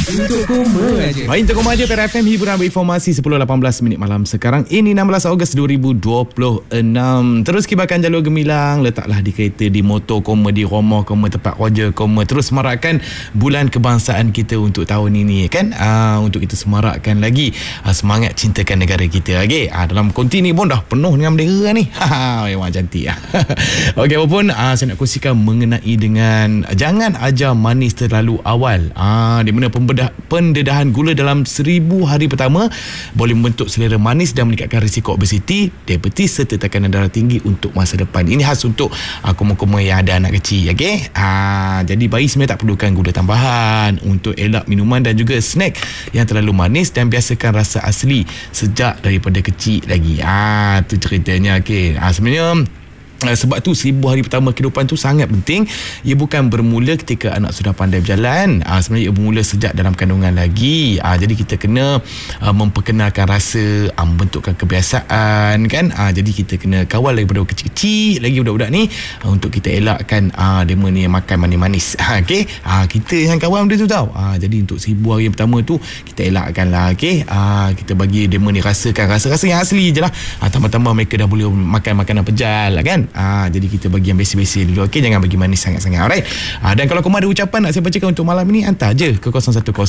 Untuk koma aja. Baik, untuk koma aja Perak FM, hiburan berinformasi 10.18 minit malam sekarang. Ini 16 Ogos 2026. Terus kibarkan jalur gemilang, letaklah di kereta, di motor koma, di rumah koma, tempat kerja koma. Terus semarakkan bulan kebangsaan kita untuk tahun ini kan. Untuk kita semarakkan lagi semangat cintakan negara kita. Okey, dalam konti ni pun dah penuh dengan bendera ni. Memang cantik. Okey, apapun saya nak kongsikan mengenai dengan jangan ajar manis terlalu awal. Di mana pendedahan gula dalam 1000 hari pertama boleh membentuk selera manis dan meningkatkan risiko obesiti, diabetes serta tekanan darah tinggi untuk masa depan. Ini khas untuk koma-koma yang ada anak kecil. Okey, jadi bayi sebenarnya tak perlukan gula tambahan. Untuk elak minuman dan juga snack yang terlalu manis dan biasakan rasa asli sejak daripada kecil lagi. Tu ceritanya. Okey, sebenarnya sebab tu 1000 hari pertama kehidupan tu sangat penting. Ia bukan bermula ketika anak sudah pandai berjalan. Sebenarnya ia bermula sejak dalam kandungan lagi. Jadi kita kena memperkenalkan rasa, membentukkan kebiasaan kan. Jadi kita kena kawal daripada kecil-kecil lagi budak-budak ni untuk kita elakkan dema ni makan manis-manis. Okey, kita yang kawal benda tu tau. Jadi untuk 1000 hari pertama tu kita elakkan lah. Okey, kita bagi dema ni rasakan rasa-rasa yang asli je lah. Tambah-tambah mereka dah boleh makan makanan pejal kan. Jadi kita bagi yang basic-basic dulu. Okey, jangan bagi manis sangat-sangat. Alright. Dan kalau korang ada ucapan nak saya bacakan untuk malam ini, hantar je ke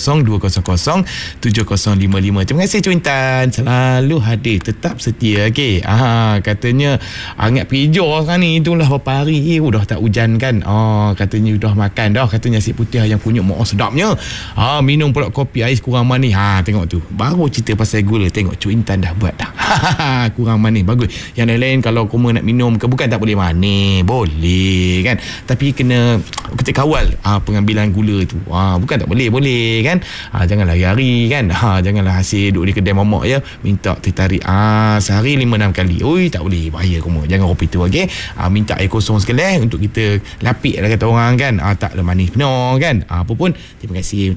0102007055. Terima kasih Cik Intan, selalu hadir, tetap setia. Okey, katanya angat pijo sekarang ni, itulah berapa hari dah tak hujan kan. Katanya dah makan dah, katanya nasi putih yang kunyit sedapnya. Minum pula kopi ais kurang manis. Tengok tu, baru cerita pasal gula, tengok Cik Intan dah buat dah. Kurang manis, bagus. Yang lain-lain kalau korang nak minum ke, bukan tak boleh manis, boleh kan, tapi kena kita kawal pengambilan gula tu. Bukan tak boleh kan. Janganlah hari-hari kan. Janganlah hasil duduk di kedai mamak ya, minta tertarik sehari 5-6 kali. Tak boleh, bahaya kamu. Jangan kopi tu. Okey, minta air kosong sekali untuk kita lapik lah kata orang kan. Taklah manis penuh kan. Apa pun, terima kasih untuk